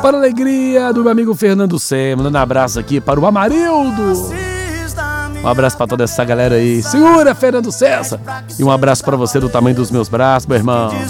Para a alegria do meu amigo Fernando Cé, mandando um abraço aqui para o Amarildo. Um abraço para toda essa galera aí. Segura, Fernando César. E um abraço para você do tamanho dos meus braços, meu irmão.